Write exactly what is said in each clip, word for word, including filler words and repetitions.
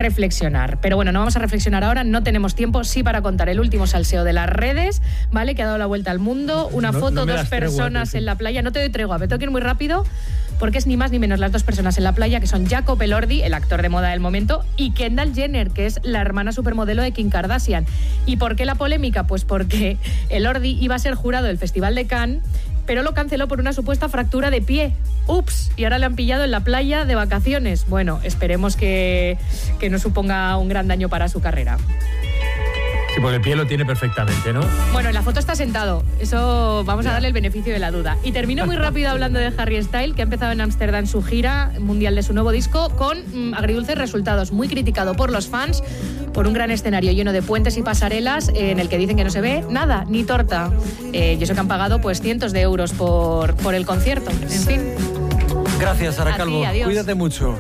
reflexionar. Pero bueno, no vamos a reflexionar ahora, no tenemos tiempo, sí para contar el último salseo de las redes, ¿vale? Que ha dado la vuelta al mundo. Una no, foto, no dos personas tregua, en la playa. No te doy tregua, me tengo que ir muy rápido, porque es ni más ni menos las dos personas en la playa, que son Jacob Elordi, el actor de moda del momento, y Kendall Jenner, que es la hermana supermodelo de Kim Kardashian. ¿Y por qué la polémica? Pues porque Elordi iba a ser jurado del Festival de Cannes, pero lo canceló por una supuesta fractura de pie. Ups, y ahora le han pillado en la playa de vacaciones. Bueno, esperemos que, que no suponga un gran daño para su carrera. Sí, porque el pie lo tiene perfectamente, ¿no? Bueno, en la foto está sentado. Eso vamos a darle el beneficio de la duda. Y termino muy rápido hablando de Harry Styles, que ha empezado en Ámsterdam su gira mundial de su nuevo disco con mmm, agridulces resultados. Muy criticado por los fans por un gran escenario lleno de puentes y pasarelas eh, en el que dicen que no se ve nada, ni torta. Eh, y eso que han pagado pues cientos de euros por, por el concierto. En fin. Gracias, Sara Calvo. Cuídate mucho.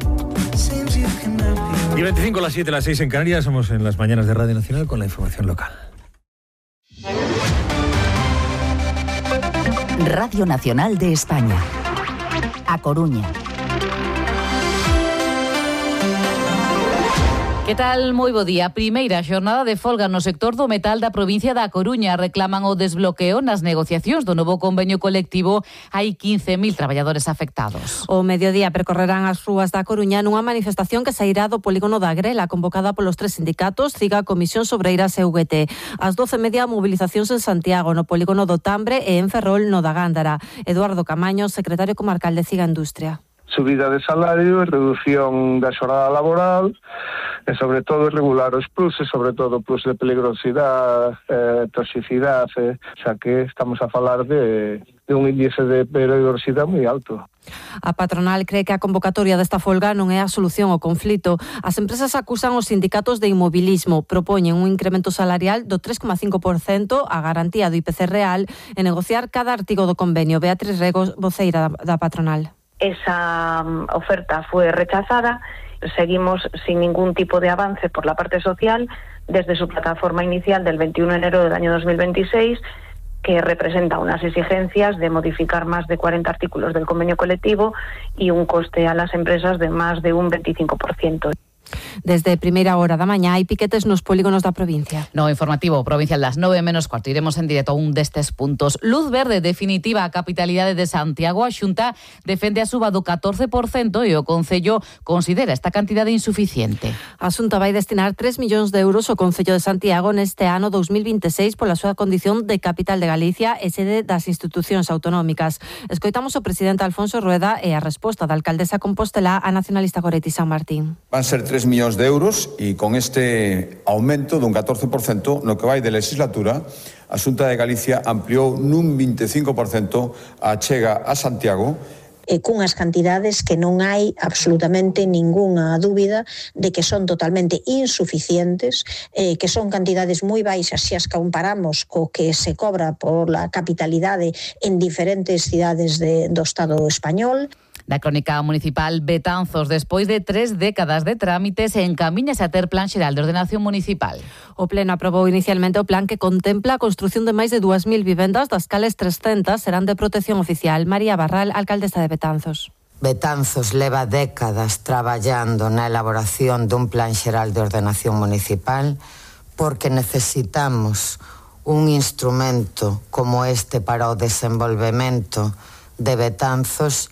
Y veinticinco a las siete, a las seis en Canarias, somos en las mañanas de Radio Nacional con la información local. Radio Nacional de España. A Coruña. Que tal? Moi bo día. Primeira xornada de folga no sector do metal da provincia da Coruña. Reclaman o desbloqueo nas negociacións do novo convenio colectivo. Hai quince mil traballadores afectados. O mediodía percorrerán as rúas da Coruña nunha manifestación que sairá do polígono da Grela, convocada polos tres sindicatos, CIGA, Comisión Sobreiras e U G T. Ás doce e media, mobilizacións en Santiago, no polígono do Tambre e en Ferrol, no da Gándara. Eduardo Camaño, secretario comarcal de CIGA Industria. Subida de salario, reducción da xornada laboral e, sobre todo, regular os pluses, sobre todo plus de peligrosidade, eh, toxicidade, eh, xa que estamos a falar de, de un índice de peligrosidade moi alto. A patronal cree que a convocatoria desta folga non é a solución ao conflito. As empresas acusan os sindicatos de inmobilismo, propoñen un incremento salarial do tres coma cinco por cento, a garantía do I P C real e negociar cada artigo do convenio. Beatriz Regos, voceira da patronal. Esa oferta fue rechazada. Seguimos sin ningún tipo de avance por la parte social desde su plataforma inicial del veintiuno de enero del año dos mil veintiséis, que representa unas exigencias de modificar más de cuarenta artículos del convenio colectivo y un coste a las empresas de más de un veinticinco por ciento. Desde primeira hora da mañá hai piquetes nos polígonos da provincia. No informativo provincial das nove menos cuarto iremos en directo a un destes puntos. Luz verde definitiva a capitalidade de Santiago. A Xunta defende a suba do catorce por cento e o Concello considera esta cantidade insuficiente. A Xunta vai destinar tres millóns de euros ao Concello de Santiago neste ano dos mil veintiséis pola súa condición de capital de Galicia e sede das institucións autonómicas. Escoitamos o presidente Alfonso Rueda e a resposta da alcaldesa compostelá a nacionalista Goretti San Martín. Van ser tres millóns de euros e con este aumento dun catorce por cento no que vai de legislatura, a Xunta de Galicia ampliou nun veinticinco por cento a achega a Santiago e cunhas cantidades que non hai absolutamente ningunha dúbida de que son totalmente insuficientes, eh, que son cantidades moi baixas se as comparamos co que se cobra por la capitalidade en diferentes cidades de, do Estado español. Na crónica municipal, Betanzos, despois de tres décadas de trámites, encamíñase a ter plan xeral de ordenación municipal. O Pleno aprobou inicialmente o plan que contempla a construción de máis de dúas mil vivendas, das cales trescentas serán de protección oficial. María Barral, alcaldesa de Betanzos. Betanzos leva décadas traballando na elaboración dun plan xeral de ordenación municipal porque necesitamos un instrumento como este para o desenvolvemento de Betanzos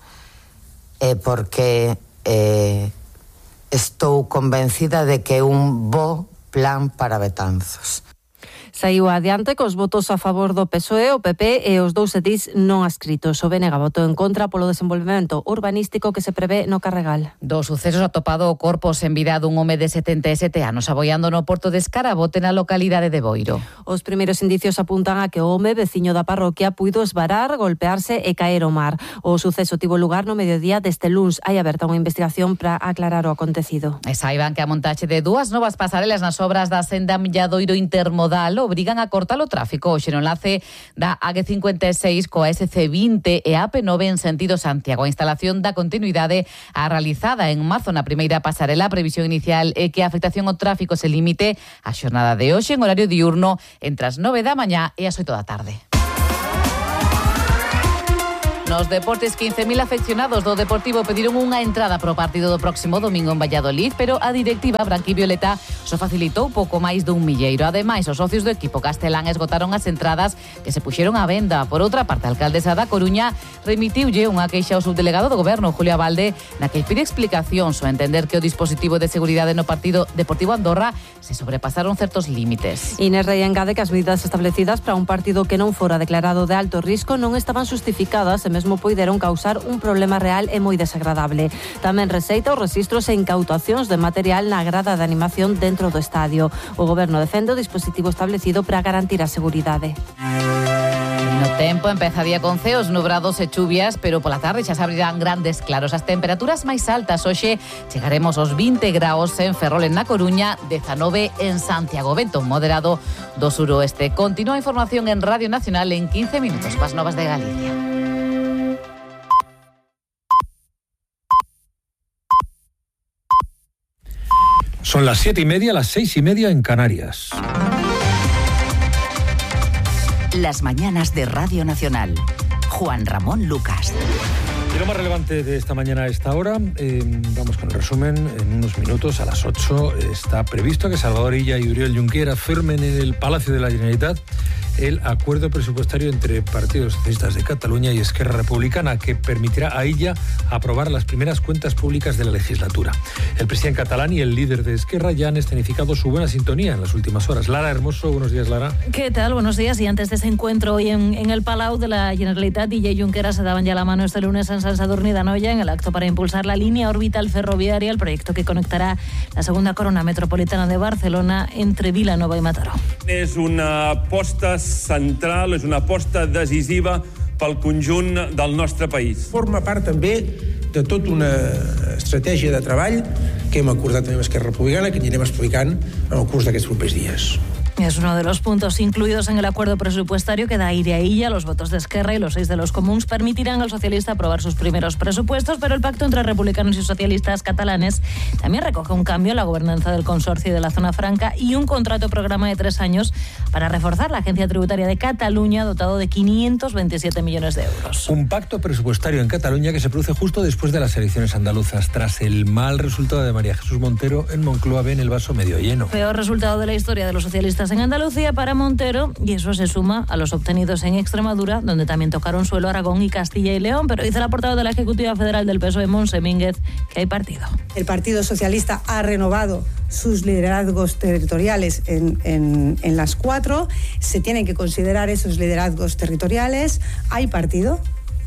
e porque eh, estou convencida de que é un bo plan para Betanzos. Saiu adiante cos votos a favor do P S O E, o P P e os dous edís non adscritos. O B N G votou en contra polo desenvolvemento urbanístico que se prevé no Carregal. Dos sucesos atopado o corpo sen vida dun home de setenta e sete anos aboiando no porto de Escarabote na localidade de Boiro. Os primeiros indicios apuntan a que o home, veciño da parroquia, puido esvarar, golpearse e caer ao mar. O suceso tivo lugar no mediodía deste luns. Hai aberta unha investigación para aclarar o acontecido. E saiban que a montaxe de dúas novas pasarelas nas obras da senda Milladoiro Intermodal obrigan a cortar o tráfico hoxe no enlace da A G cincuenta e seis coa S C vinte e A P nove en sentido Santiago. A instalación da continuidade a realizada en marzo na primeira pasarela. A previsión inicial é que a afectación ao tráfico se limite a xornada de hoxe en horario diurno entre as nove da mañá e as oito da tarde. Nos deportes, quince mil afeccionados do Deportivo pediron unha entrada pro partido do próximo domingo en Valladolid, pero a directiva branquivioleta só facilitou pouco máis dun milleiro. Ademais, os socios do equipo castelán esgotaron as entradas que se puxeron á venda. Por outra parte, a alcaldesa da Coruña remitiulle unha queixa ao subdelegado do Goberno, Julio Abalde, na que pide explicacións ao entender que o dispositivo de seguridade no partido Deportivo Andorra se sobrepasaron certos límites. Inés Rey engade que as medidas establecidas para un partido que non fora declarado de alto risco non estaban justificadas e mesmo poideron causar un problema real e moi desagradable. Tamén receita os registros e incautacións de material na grada de animación dentro do estadio. O Goberno defende o dispositivo establecido para garantir a seguridade. No tempo, empeza día con ceos nubrados e chuvias, pero pola tarde xa se abrirán grandes claros. As temperaturas máis altas hoxe chegaremos aos vinte graos en Ferrol, en na Coruña, dezanove en Santiago. Vento moderado do suroeste. Continúa a información en Radio Nacional en quince minutos coas novas de Galicia. Son las siete y media, las seis y media en Canarias. Las mañanas de Radio Nacional. Juan Ramón Lucas. Y lo más relevante de esta mañana a esta hora, eh, vamos con el resumen. En unos minutos, a las ocho, está previsto que Salvador Illa y Oriol Junqueras firmen en el Palacio de la Generalitat el acuerdo presupuestario entre Partidos Socialistas de Cataluña y Esquerra Republicana, que permitirá a Illa aprobar las primeras cuentas públicas de la legislatura. El presidente catalán y el líder de Esquerra ya han escenificado su buena sintonía en las últimas horas. Lara Hermoso, buenos días, Lara. ¿Qué tal? Buenos días. Y antes de ese encuentro hoy en, en el Palau de la Generalitat, Illa y Junqueras se daban ya la mano este lunes en Sant Sadurní d'Anoia en el acto para impulsar la línea orbital ferroviaria, el proyecto que conectará la segunda corona metropolitana de Barcelona entre Vilanova i Mataró. És una aposta central, és una aposta decisiva pel conjunt del nostre país. Forma part també de tota una estratègia de treball que hem acordat també amb Esquerra Republicana, que anirem explicant en el curs d'aquests propers dies. Es uno de los puntos incluidos en el acuerdo presupuestario que da aire a Illa. Los votos de Esquerra y los seis de los comuns permitirán al socialista aprobar sus primeros presupuestos, pero el pacto entre republicanos y socialistas catalanes también recoge un cambio en la gobernanza del consorcio de la Zona Franca y un contrato programa de tres años para reforzar la Agencia Tributaria de Cataluña, dotado de quinientos veintisiete millones de euros. Un pacto presupuestario en Cataluña que se produce justo después de las elecciones andaluzas, tras el mal resultado de María Jesús Montero. En Moncloa ven el vaso medio lleno. Peor resultado de la historia de los socialistas en Andalucía para Montero, y eso se suma a los obtenidos en Extremadura, donde también tocaron suelo Aragón y Castilla y León. Pero dice la portavoz de la Ejecutiva Federal del P S O E, Montse Mínguez, que hay partido. El Partido Socialista ha renovado sus liderazgos territoriales en, en, en las cuatro. Se tienen que considerar esos liderazgos territoriales. Hay partido,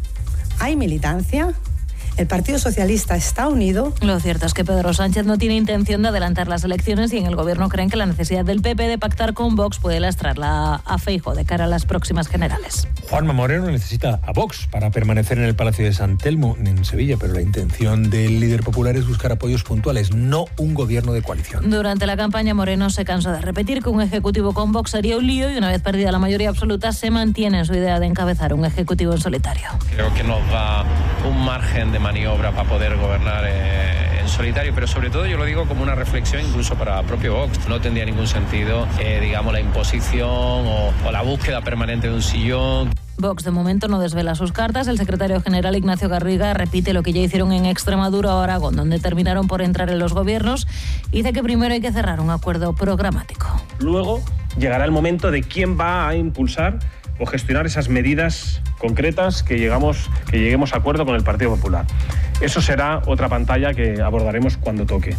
hay militancia. El Partido Socialista está unido. Lo cierto es que Pedro Sánchez no tiene intención de adelantar las elecciones y en el Gobierno creen que la necesidad del P P de pactar con Vox puede lastrarla a Feijóo de cara a las próximas generales. Juanma Moreno necesita a Vox para permanecer en el Palacio de San Telmo, en Sevilla, pero la intención del líder popular es buscar apoyos puntuales, no un gobierno de coalición. Durante la campaña, Moreno se cansó de repetir que un ejecutivo con Vox sería un lío y una vez perdida la mayoría absoluta se mantiene en su idea de encabezar un ejecutivo en solitario. Creo que nos da un margen de maniobra para poder gobernar eh, en solitario, pero sobre todo yo lo digo como una reflexión incluso para propio Vox. No tendría ningún sentido, eh, digamos, la imposición o, o la búsqueda permanente de un sillón. Vox de momento no desvela sus cartas. El secretario general Ignacio Garriga repite lo que ya hicieron en Extremadura o Aragón, donde terminaron por entrar en los gobiernos. Dice que primero hay que cerrar un acuerdo programático. Luego llegará el momento de quién va a impulsar o gestionar esas medidas concretas que, llegamos, que lleguemos a acuerdo con el Partido Popular. Eso será otra pantalla que abordaremos cuando toque.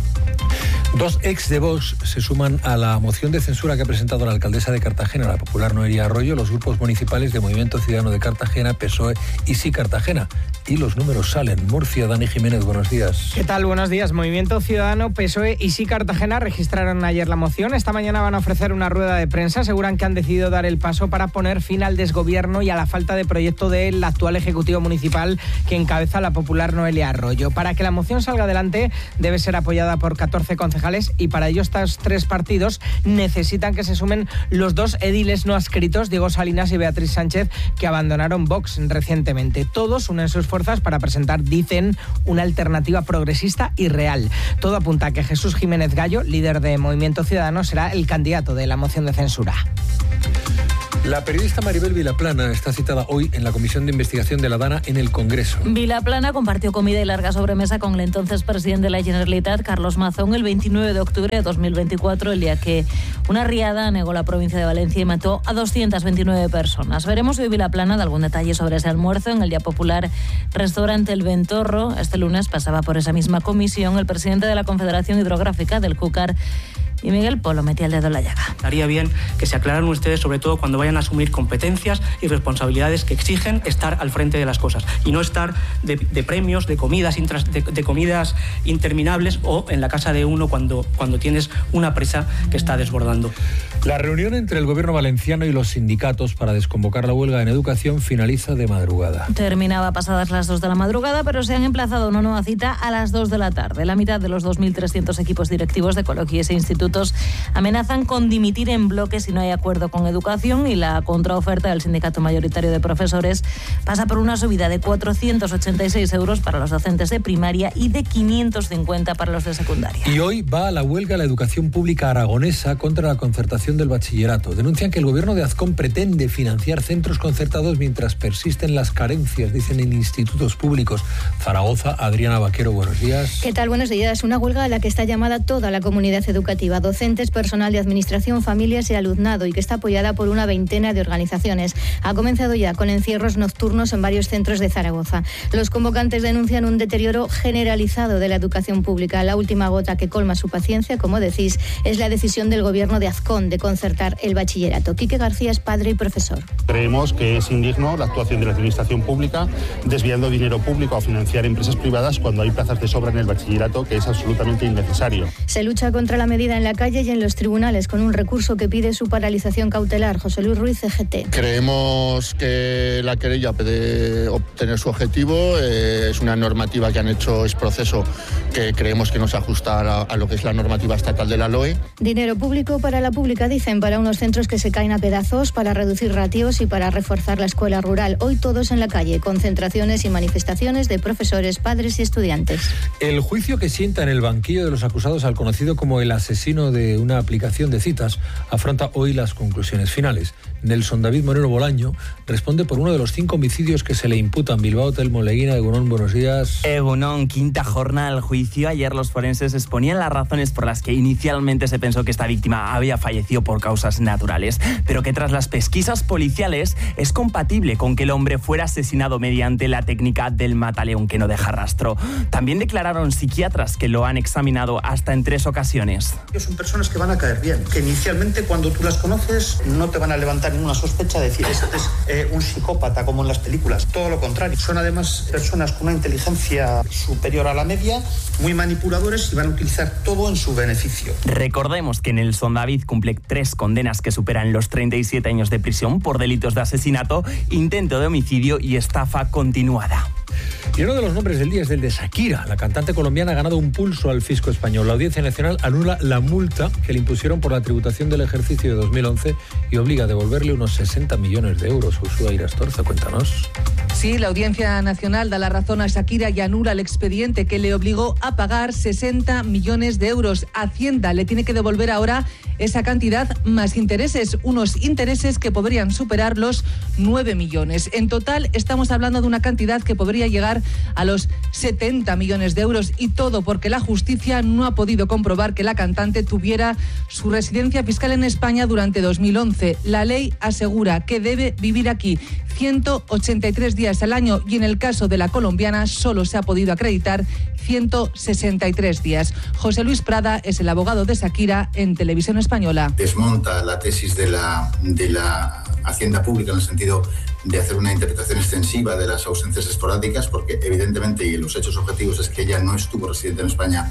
Dos ex de Vox se suman a la moción de censura que ha presentado la alcaldesa de Cartagena, la popular Noelia Arroyo, los grupos municipales de Movimiento Ciudadano de Cartagena, P S O E y Sí Cartagena. Y los números salen. Murcia, Dani Jiménez, buenos días. ¿Qué tal? Buenos días. Movimiento Ciudadano, P S O E y Sí Cartagena registraron ayer la moción. Esta mañana van a ofrecer una rueda de prensa. Aseguran que han decidido dar el paso para poner fin al desgobierno y a la falta de proyecto del actual Ejecutivo Municipal que encabeza la popular Noelia Arroyo. Para que la moción salga adelante debe ser apoyada por catorce concejales y para ello estos tres partidos necesitan que se sumen los dos ediles no adscritos, Diego Salinas y Beatriz Sánchez, que abandonaron Vox recientemente. Todos unen sus fuerzas para presentar, dicen, una alternativa progresista y real. Todo apunta a que Jesús Jiménez Gallo, líder de Movimiento Ciudadano, será el candidato de la moción de censura. La periodista Maribel Vilaplana está citada hoy en la Comisión de Investigación de la DANA en el Congreso. Vilaplana compartió comida y larga sobremesa con el entonces presidente de la Generalitat, Carlos Mazón, el veintinueve de octubre de dos mil veinticuatro, el día que una riada anegó la provincia de Valencia y mató a doscientas veintinueve personas. Veremos hoy Vilaplana de algún detalle sobre ese almuerzo en el ya popular restaurante El Ventorro. Este lunes pasaba por esa misma comisión el presidente de la Confederación Hidrográfica del Júcar, y Miguel Polo metía el dedo en la llaga. Estaría bien que se aclararan ustedes, sobre todo cuando vayan a asumir competencias y responsabilidades que exigen estar al frente de las cosas y no estar de, de premios, de comidas, intras, de, de comidas interminables o en la casa de uno cuando, cuando tienes una presa que está desbordando. La reunión entre el gobierno valenciano y los sindicatos para desconvocar la huelga en educación finaliza de madrugada. Terminaba pasadas las dos de la madrugada, pero se han emplazado a una nueva cita a las dos de la tarde. La mitad de los dos mil trescientos equipos directivos de colegios e institutos amenazan con dimitir en bloque si no hay acuerdo con educación, y la contraoferta del sindicato mayoritario de profesores pasa por una subida de cuatrocientos ochenta y seis euros para los docentes de primaria y de quinientos cincuenta para los de secundaria. Y hoy va a la huelga la educación pública aragonesa contra la concertación del bachillerato. Denuncian que el gobierno de Azcón pretende financiar centros concertados mientras persisten las carencias, dicen, en institutos públicos. Zaragoza, Adriana Vaquero, buenos días. ¿Qué tal? Buenos días. Una huelga a la que está llamada toda la comunidad educativa, docentes, personal de administración, familias y alumnado, y que está apoyada por una veintena de organizaciones. Ha comenzado ya con encierros nocturnos en varios centros de Zaragoza. Los convocantes denuncian un deterioro generalizado de la educación pública. La última gota que colma su paciencia, como decís, es la decisión del gobierno de Azcón de concertar el bachillerato. Quique García es padre y profesor. Creemos que es indigno la actuación de la administración pública desviando dinero público a financiar empresas privadas cuando hay plazas de sobra en el bachillerato, que es absolutamente innecesario. Se lucha contra la medida en la calle y en los tribunales con un recurso que pide su paralización cautelar. José Luis Ruiz, C G T. Creemos que la querella puede obtener su objetivo. Eh, es una normativa que han hecho, es proceso que creemos que no se ajusta a, la, a lo que es la normativa estatal de la L O E. Dinero público para la pública, dicen, para unos centros que se caen a pedazos, para reducir ratios y para reforzar la escuela rural. Hoy todos en la calle, concentraciones y manifestaciones de profesores, padres y estudiantes. El juicio que sienta en el banquillo de los acusados al conocido como el asesino de una aplicación de citas afronta hoy las conclusiones finales. Nelson David Moreno Bolaño responde por uno de los cinco homicidios que se le imputan. Bilbao, Telmo Leguina, Egunon, buenos días. Egunon, quinta jornada del juicio. Ayer los forenses exponían las razones por las que inicialmente se pensó que esta víctima había fallecido por causas naturales, pero que tras las pesquisas policiales es compatible con que el hombre fuera asesinado mediante la técnica del mataleón que no deja rastro. También declararon psiquiatras que lo han examinado hasta en tres ocasiones. Son personas que van a caer bien, que inicialmente cuando tú las conoces no te van a levantar ninguna sospecha de decir este es eh, un psicópata como en las películas. Todo lo contrario, son además personas con una inteligencia superior a la media, muy manipuladores y van a utilizar todo en su beneficio. Recordemos que Nelson David cumple tres condenas que superan los treinta y siete años de prisión por delitos de asesinato, intento de homicidio y estafa continuada. Y uno de los nombres del día es el de Shakira. La cantante colombiana ha ganado un pulso al fisco español. La Audiencia Nacional anula la multa que le impusieron por la tributación del ejercicio de dos mil once y obliga a devolverle unos sesenta millones de euros. Ursúa Irastorza, cuéntanos. Sí, la Audiencia Nacional da la razón a Shakira y anula el expediente que le obligó a pagar sesenta millones de euros. Hacienda le tiene que devolver ahora esa cantidad más intereses, unos intereses que podrían superar los nueve millones. En total estamos hablando de una cantidad que podría llegar a los setenta millones de euros, y todo porque la justicia no ha podido comprobar que la cantante tuviera su residencia fiscal en España durante dos mil once. La ley asegura que debe vivir aquí ciento ochenta y tres días al año y en el caso de la colombiana solo se ha podido acreditar ciento sesenta y tres días. José Luis Prada es el abogado de Shakira en Televisión Española. Desmonta la tesis de la, de la Hacienda Pública en el sentido de hacer una interpretación extensiva de las ausencias esporádicas, porque evidentemente, y los hechos objetivos es que ella no estuvo residente en España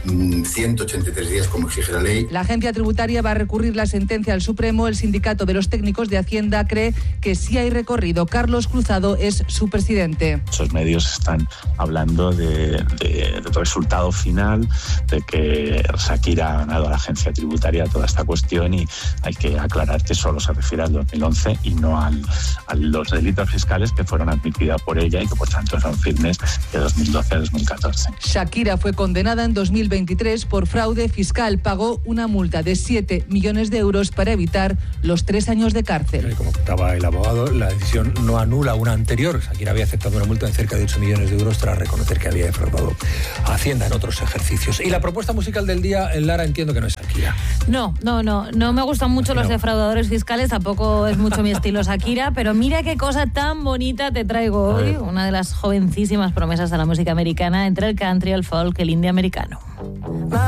ciento ochenta y tres días como exige la ley. La agencia tributaria va a recurrir la sentencia al Supremo. El sindicato de los técnicos de Hacienda cree que sí hay recorrido. Carlos Cruzado es su presidente. Esos medios están hablando de, de, de resultado final, de que Shakira ha ganado a la agencia tributaria toda esta cuestión, y hay que aclarar que solo se refiere al dos mil once y no al, al los delitos fiscales que fueron admitidos por ella y que por tanto son firmes de dos mil doce a dos mil catorce. Shakira fue condenada en dos mil veintitrés por fraude fiscal. Pagó una multa de siete millones de euros para evitar los tres años de cárcel. Como contaba el abogado, la decisión no anula una anterior. Shakira había aceptado una multa de cerca de ocho millones de euros tras reconocer que había defraudado a Hacienda en otros ejercicios. Y la propuesta musical del día, Lara, entiendo que no es Shakira. No, no, no. No me gustan mucho no. los defraudadores fiscales, tampoco es mucho mi estilo Shakira, pero mira qué cosa tan bonita te traigo hoy. Una de las jovencísimas promesas de la música americana, entre el country, el folk, el indie americano.